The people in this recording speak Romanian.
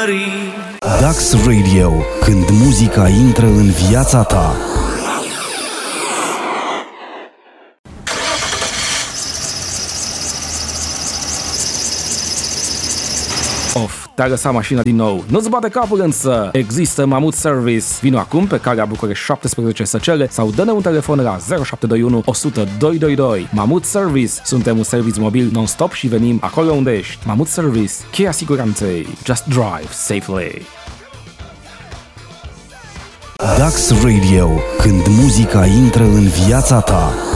mări. Dax Radio, când muzica intră în viața ta. Te-a lăsat mașina din nou. Nu-ți bate capul însă! Există Mamut Service. Vino acum pe calea București 17 Săcele sau dă-ne un telefon la 0721 100 222. Mamut Service. Suntem un serviciu mobil non-stop și venim acolo unde ești. Mamut Service. Cheia siguranței. Just drive safely. Dax Radio, când muzica intră în viața ta.